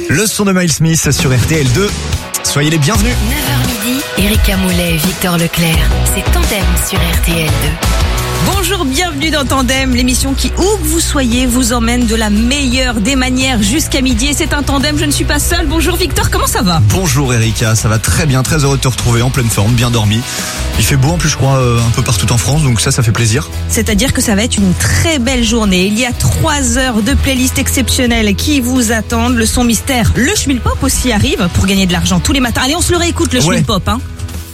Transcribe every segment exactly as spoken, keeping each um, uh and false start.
Le son de Miles Smith sur R T L deux. Soyez les bienvenus. neuf heures midi, Erika Moulet et Victor Leclerc. C'est Tandem sur R T L deux. Bonjour, bienvenue dans Tandem, l'émission qui, où que vous soyez, vous emmène de la meilleure des manières jusqu'à midi. Et c'est un tandem, je ne suis pas seule. Bonjour Victor, comment ça va? Bonjour Erika, ça va très bien, très heureux de te retrouver en pleine forme, bien dormi. Il fait beau en plus je crois euh, un peu partout en France, donc ça, ça fait plaisir. C'est-à-dire que ça va être une très belle journée. Il y a trois heures de playlist exceptionnelle qui vous attendent. Le son mystère, le Schmilpop aussi arrive pour gagner de l'argent tous les matins. Allez, on se le réécoute le Ouais. Schmilpop, hein.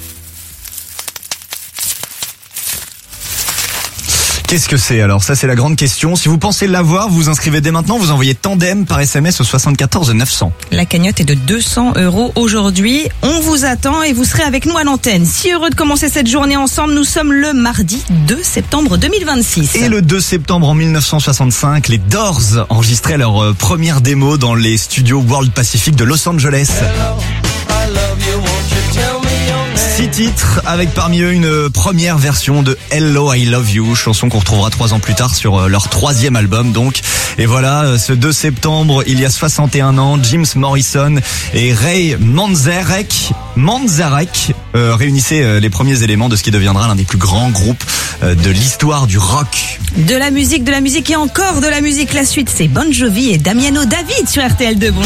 Qu'est-ce que c'est alors? Ça c'est la grande question. Si vous pensez l'avoir, vous vous inscrivez dès maintenant, vous envoyez Tandem par S M S au soixante-quatorze neuf cents. La cagnotte est de deux cents euros aujourd'hui. On vous attend et vous serez avec nous à l'antenne. Si heureux de commencer cette journée ensemble, nous sommes le mardi deux septembre deux mille vingt-six. Et le deux septembre en mille neuf cent soixante-cinq, les Doors enregistraient leur euh, première démo dans les studios World Pacific de Los Angeles. Six titres avec parmi eux une première version de Hello I Love You, chanson qu'on retrouvera trois ans plus tard sur leur troisième album donc. Et voilà, ce deux septembre, il y a soixante et un ans, Jim Morrison et Ray Manzarek, Manzarek euh, réunissaient euh, les premiers éléments de ce qui deviendra l'un des plus grands groupes euh, de l'histoire du rock. De la musique, de la musique et encore de la musique. La suite, c'est Bon Jovi et Damiano David sur R T L deux. Bon